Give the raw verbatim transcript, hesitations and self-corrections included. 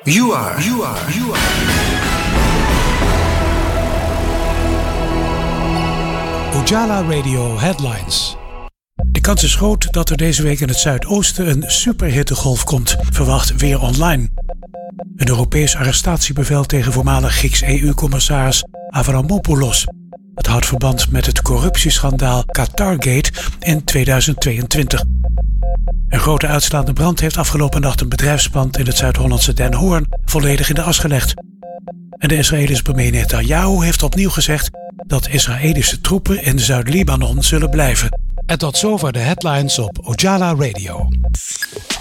You are, you are, you are. Ojala Radio Headlines. De kans is groot dat er deze week in het Zuidoosten een superhittegolf komt, verwacht Weer Online. Een Europees arrestatiebevel tegen voormalig Grieks E U-commissaris Avramopoulos. Het houdt verband met het corruptieschandaal Qatargate in tweeduizend tweeëntwintig. Een grote uitslaande brand heeft afgelopen nacht een bedrijfspand in het Zuid-Hollandse Den Hoorn volledig in de as gelegd. En de Israëlische premier Netanyahu heeft opnieuw gezegd dat Israëlische troepen in Zuid-Libanon zullen blijven. En tot zover de headlines op Ojala Radio.